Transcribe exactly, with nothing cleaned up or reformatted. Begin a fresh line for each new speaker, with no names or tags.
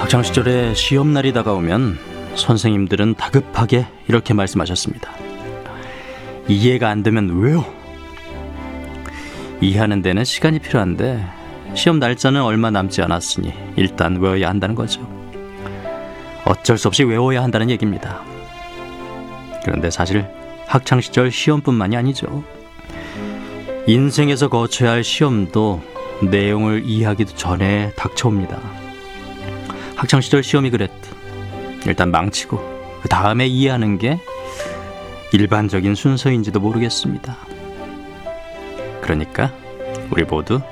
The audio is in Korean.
학창시절에 시험날이 다가오면 선생님들은 다급하게 이렇게 말씀하셨습니다. 이해가 안 되면 외워. 이해하는 데는 시간이 필요한데 시험 날짜는 얼마 남지 않았으니 일단 외워야 한다는 거죠. 어쩔 수 없이 외워야 한다는 얘기입니다. 그런데 사실 학창시절 시험뿐만이 아니죠. 인생에서 거쳐야 할 시험도 내용을 이해하기도 전에 닥쳐옵니다. 학창시절 시험이 그랬듯 일단 망치고 그 다음에 이해하는 게 일반적인 순서인지도 모르겠습니다. 그러니까 우리 모두